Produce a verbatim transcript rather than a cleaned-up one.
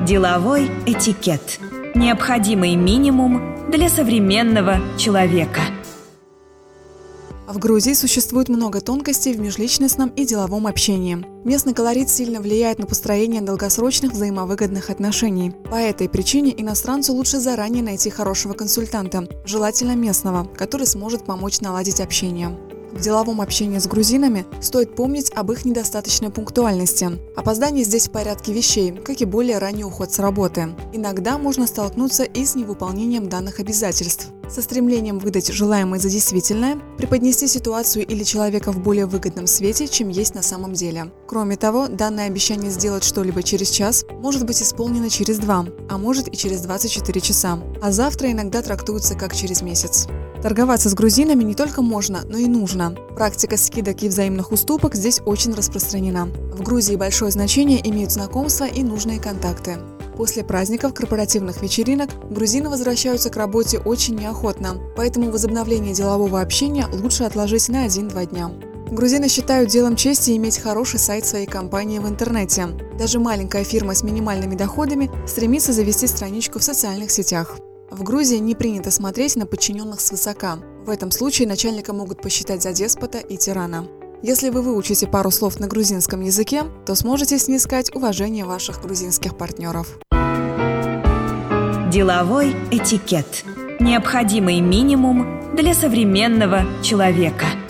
Деловой этикет. Необходимый минимум для современного человека. В Грузии существует много тонкостей в межличностном и деловом общении. Местный колорит сильно влияет на построение долгосрочных взаимовыгодных отношений. По этой причине иностранцу лучше заранее найти хорошего консультанта, желательно местного, который сможет помочь наладить общение. В деловом общении с грузинами стоит помнить об их недостаточной пунктуальности. Опоздание здесь в порядке вещей, как и более ранний уход с работы. Иногда можно столкнуться и с невыполнением данных обязательств. Со стремлением выдать желаемое за действительное, преподнести ситуацию или человека в более выгодном свете, чем есть на самом деле. Кроме того, данное обещание сделать что-либо через час может быть исполнено через два, а может и через двадцать четыре часа, а завтра иногда трактуется как через месяц. Торговаться с грузинами не только можно, но и нужно. Практика скидок и взаимных уступок здесь очень распространена. В Грузии большое значение имеют знакомства и нужные контакты. После праздников, корпоративных вечеринок грузины возвращаются к работе очень неохотно, поэтому возобновление делового общения лучше отложить на один-два дня. Грузины считают делом чести иметь хороший сайт своей компании в интернете. Даже маленькая фирма с минимальными доходами стремится завести страничку в социальных сетях. В Грузии не принято смотреть на подчиненных свысока. В этом случае начальника могут посчитать за деспота и тирана. Если вы выучите пару слов на грузинском языке, то сможете снискать уважение ваших грузинских партнеров. Деловой этикет. Необходимый минимум для современного человека.